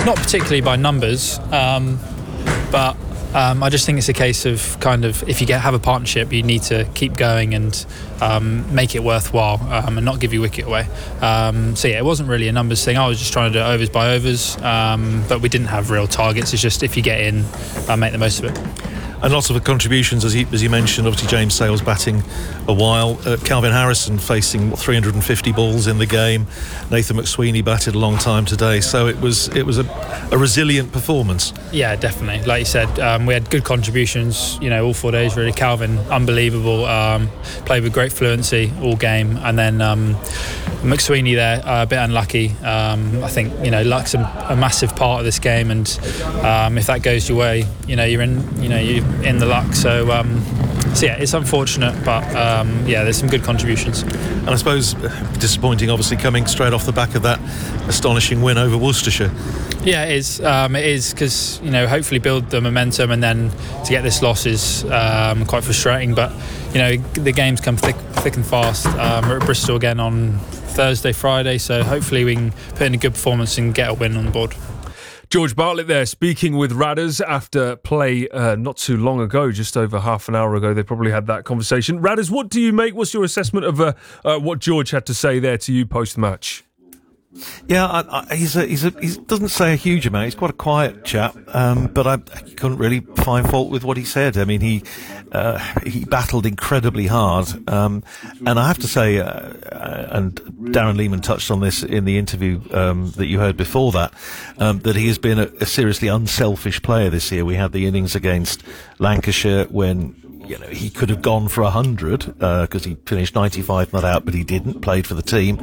not particularly by numbers, but I just think it's a case of kind of, if you have a partnership, you need to keep going and make it worthwhile and not give your wicket away. So yeah, it wasn't really a numbers thing. I was just trying to do overs by overs, but we didn't have real targets. It's just, if you get in, make the most of it. And lots of the contributions, as you mentioned. Obviously, James Sales batting a while. Calvin Harrison facing 350 balls in the game. Nathan McSweeney batted a long time today. So it was a resilient performance. Yeah, definitely. Like you said, we had good contributions. All 4 days really. Calvin, unbelievable. Played with great fluency all game, and then McSweeney there, a bit unlucky. I think luck's a massive part of this game, and if that goes your way, you're in the luck. So yeah, it's unfortunate, but yeah, there's some good contributions. And I suppose disappointing, obviously, coming straight off the back of that astonishing win over Worcestershire. Yeah, it is. It is, because hopefully build the momentum, and then to get this loss is quite frustrating. But the games come thick and fast. We're at Bristol again on Thursday, Friday, so hopefully we can put in a good performance and get a win on the board. George Bartlett there, speaking with Radders after play not too long ago, just over half an hour ago. They probably had that conversation. Radders, what do you make? What's your assessment of what George had to say there to you post-match? Yeah, he doesn't say a huge amount. He's quite a quiet chap, but I couldn't really find fault with what he said. I mean, he battled incredibly hard, and I have to say, and Darren Lehmann touched on this in the interview that you heard before that he has been a seriously unselfish player this year. We had the innings against Lancashire when he could have gone for 100 because he finished 95 not out, but he didn't. Played for the team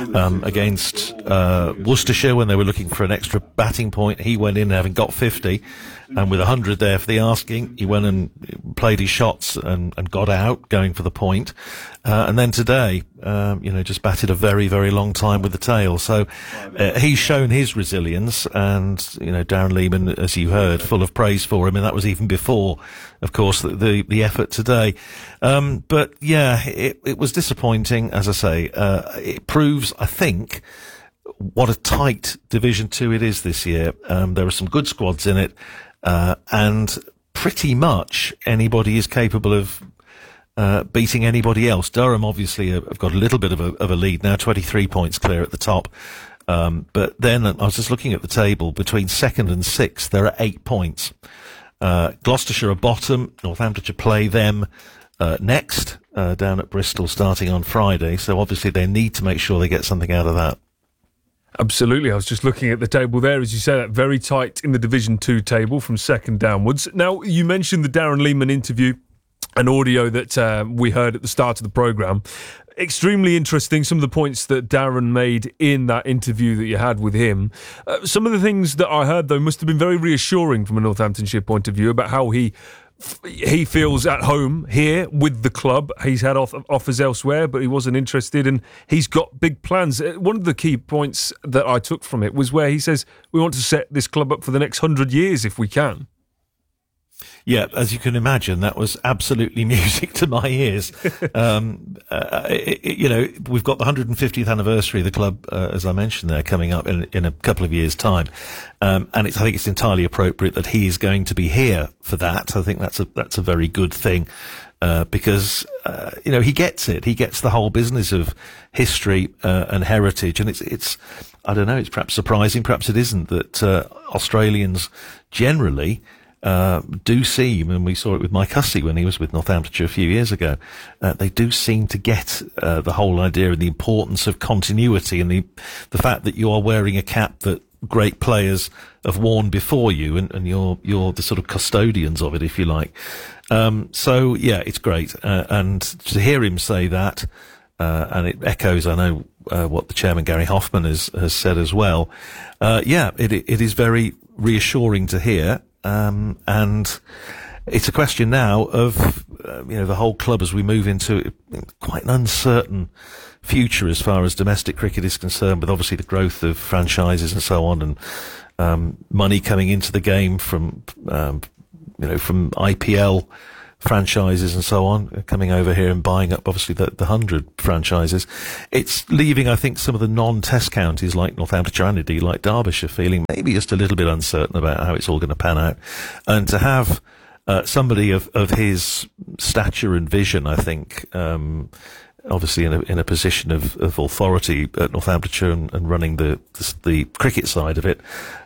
against Worcestershire when they were looking for an extra batting point. He went in having got 50, and with 100 there for the asking, he went and played his shots and got out, going for the point. And then today, just batted a very, very long time with the tail. So he's shown his resilience, and Darren Lehmann, as you heard, full of praise for him, and that was even before, of course, the effort today. But yeah, it was disappointing, as I say. It proves, I think, what a tight Division 2 it is this year. There are some good squads in it, and pretty much anybody is capable of beating anybody else. Durham obviously have got a little bit of a lead now, 23 points clear at the top. But then I was just looking at the table. Between second and sixth, there are 8 points. Gloucestershire are bottom. Northamptonshire play them next down at Bristol starting on Friday. So obviously they need to make sure they get something out of that. Absolutely. I was just looking at the table there, as you say, that very tight in the Division 2 table from second downwards. Now, you mentioned the Darren Lehmann interview, an audio that we heard at the start of the programme. Extremely interesting, some of the points that Darren made in that interview that you had with him. Some of the things that I heard, though, must have been very reassuring from a Northamptonshire point of view about how he feels at home here with the club. He's had offers elsewhere, but he wasn't interested, and he's got big plans. One of the key points that I took from it was where he says, we want to set this club up for the next 100 years if we can. Yeah, as you can imagine, that was absolutely music to my ears. We've got the 150th anniversary of the club, as I mentioned there, coming up in a couple of years' time. And I think it's entirely appropriate that he is going to be here for that. I think that's a very good thing. Because he gets it. He gets the whole business of history and heritage, and it's I don't know. It's perhaps surprising, perhaps it isn't, that Australians generally do seem, and we saw it with Mike Hussey when he was with Northamptonshire a few years ago. They do seem to get the whole idea and the importance of continuity, and the fact that you are wearing a cap that great players have worn before you, and you're the sort of custodians of it, if you like. So yeah, it's great, and to hear him say that, and it echoes, I know, what the chairman Gary Hoffman has said as well. It is very reassuring to hear, and it's a question now of the whole club as we move into quite an uncertain future as far as domestic cricket is concerned, with obviously the growth of franchises and so on, and money coming into the game from IPL franchises and so on, coming over here and buying up obviously the 100 franchises. It's leaving, I think, some of the non-Test counties like Northamptonshire and indeed like Derbyshire feeling maybe just a little bit uncertain about how it's all going to pan out. And to have somebody of his stature and vision, I think, obviously in a position of authority at Northamptonshire and running the cricket side of it,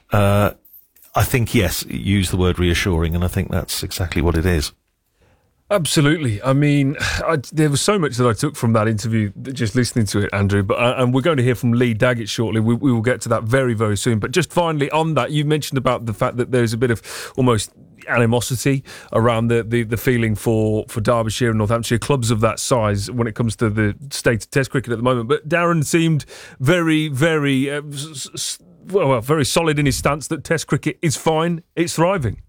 I think, yes, use the word reassuring, and I think that's exactly what it is. Absolutely. I mean, there was so much that I took from that interview, just listening to it, Andrew. But and we're going to hear from Lee Daggett shortly. We will get to that very, very soon. But just finally on that, you mentioned about the fact that there's a bit of almost animosity around the feeling for Derbyshire and Northamptonshire, clubs of that size, when it comes to the state of Test cricket at the moment. But Darren seemed very, very, very solid in his stance that Test cricket is fine, it's thriving.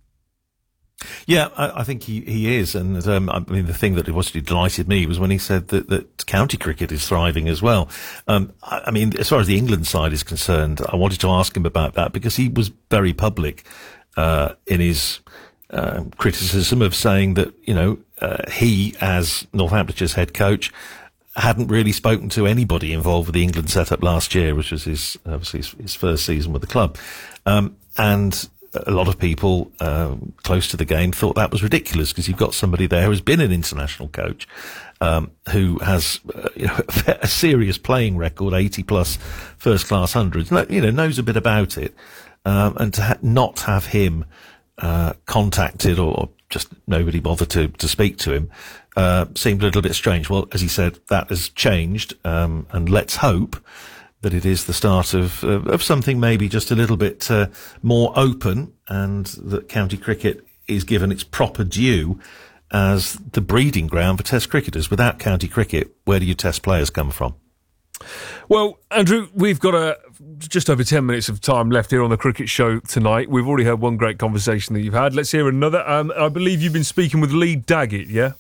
Yeah, I think he is, and I mean the thing that obviously delighted me was when he said that county cricket is thriving as well. I mean, as far as the England side is concerned, I wanted to ask him about that because he was very public in his criticism of saying that he, as Northamptonshire's head coach, hadn't really spoken to anybody involved with the England setup last year, which was his first season with the club, and a lot of people close to the game thought that was ridiculous because you've got somebody there who's been an international coach, who has a serious playing record, 80 plus first class hundreds, knows a bit about it, and to not have him contacted or just nobody bothered to speak to him seemed a little bit strange. Well, as he said, that has changed, and let's hope that it is the start of something maybe just a little bit more open, and that county cricket is given its proper due as the breeding ground for Test cricketers. Without county cricket, where do your Test players come from? Well, Andrew, we've got just over 10 minutes of time left here on the Cricket Show tonight. We've already heard one great conversation that you've had. Let's hear another. I believe you've been speaking with Lee Daggett, yeah?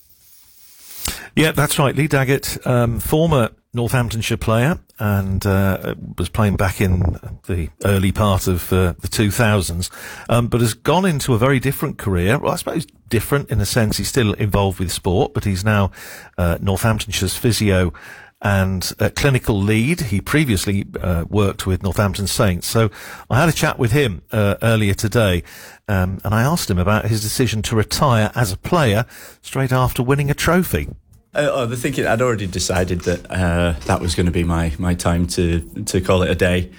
Yeah, that's right. Lee Daggett, former Northamptonshire player, and was playing back in the early part of the 2000s, but has gone into a very different career. Well, I suppose different in a sense. He's still involved with sport, but he's now Northamptonshire's physio and clinical lead. He previously worked with Northampton Saints. So I had a chat with him earlier today, and I asked him about his decision to retire as a player straight after winning a trophy. The thinking, I'd already decided that that was going to be my time to call it a day,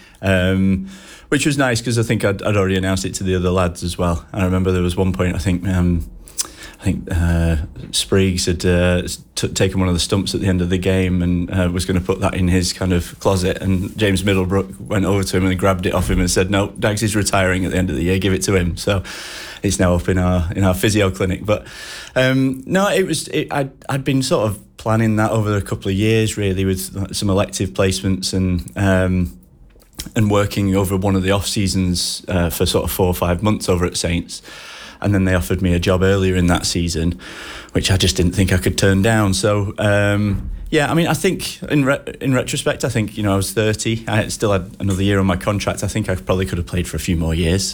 which was nice because I think I'd already announced it to the other lads as well. I remember there was one point, I think Spriggs had taken one of the stumps at the end of the game and was going to put that in his kind of closet, and James Middlebrook went over to him and grabbed it off him and said, "No, Dags is retiring at the end of the year. Give it to him." So it's now up in our physio clinic. But no, I'd been sort of planning that over a couple of years, really, with some elective placements and working over one of the off seasons for sort of 4 or 5 months over at Saints. And then they offered me a job earlier in that season, which I just didn't think I could turn down. So, yeah, I mean, I think in retrospect, I think, I was 30. I still had another year on my contract. I think I probably could have played for a few more years.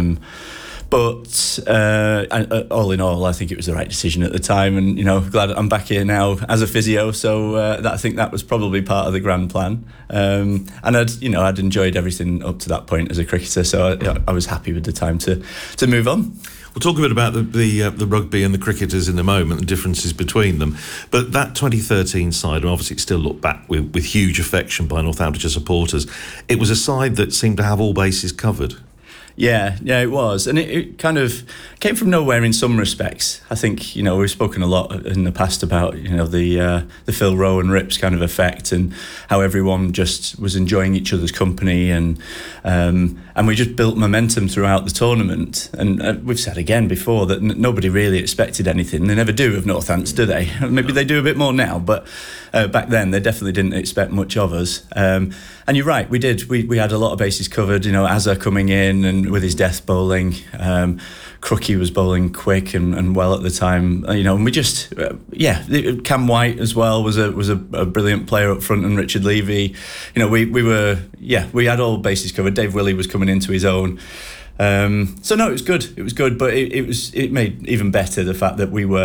But all in all, I think it was the right decision at the time. And, glad I'm back here now as a physio. So I think that was probably part of the grand plan. And I'd enjoyed everything up to that point as a cricketer. So I was happy with the time to move on. We'll talk a bit about the rugby and the cricketers in a moment, and differences between them. But that 2013 side, obviously it's still looked back with huge affection by Northamptonshire supporters. It was a side that seemed to have all bases covered. Yeah, it was. And it kind of came from nowhere in some respects. I think, we've spoken a lot in the past about, the Phil Rowe and Rips kind of effect and how everyone just was enjoying each other's company and we just built momentum throughout the tournament. And we've said again before that nobody really expected anything. They never do of Northants, do they? Maybe they do a bit more now, but back then they definitely didn't expect much of us. And you're right, we did. We had a lot of bases covered, Azza coming in and with his death bowling. Crookie was bowling quick and well at the time, and we just, Cam White as well was a brilliant player up front, and Richard Levy, we had all bases covered. Dave Willey was coming into his own. So no, it was good, but it made even better the fact that we were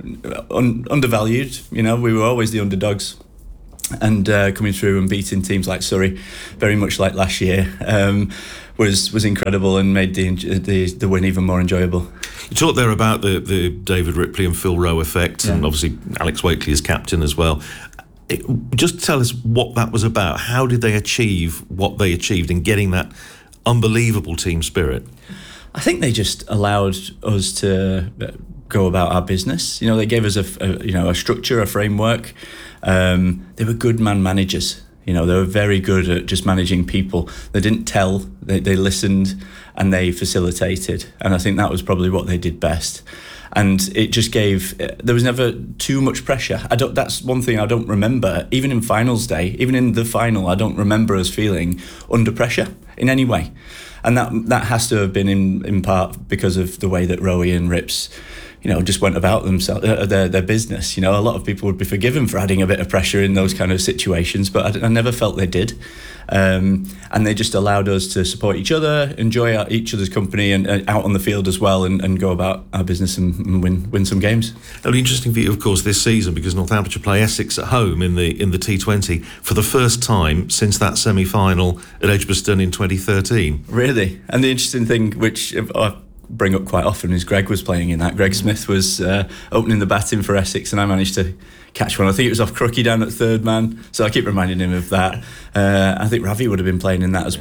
undervalued. You know, we were always the underdogs. And coming through and beating teams like Surrey, very much like last year, was incredible and made the win even more enjoyable. You talked there about the David Ripley and Phil Rowe effect, and obviously Alex Wakely as captain as well. Just tell us what that was about. How did they achieve what they achieved in getting that unbelievable team spirit? I think they just allowed us to go about our business. You know, they gave us a structure, a framework. They were good man managers. You know, they were very good at just managing people. They didn't tell, they listened and they facilitated. And I think that was probably what they did best. And it just there was never too much pressure. That's one thing I don't remember. Even in finals day, even in the final, I don't remember us feeling under pressure in any way. And that has to have been in part because of the way that Rowe and Rips, you know, just went about themselves, their business. You know, a lot of people would be forgiven for adding a bit of pressure in those kind of situations, but I never felt they did. And they just allowed us to support each other, enjoy each other's company, and out on the field as well, and go about our business and win some games. It'll be interesting for you, of course, this season, because Northamptonshire play Essex at home in the T20 for the first time since that semi-final at Edgbaston in 2013. Really? And the interesting thing, which I bring up quite often, is Greg was playing in that. Greg Smith was opening the batting for Essex, and I managed to catch one. I think it was off Crookie down at third man, so I keep reminding him of that. I think Ravi would have been playing in that as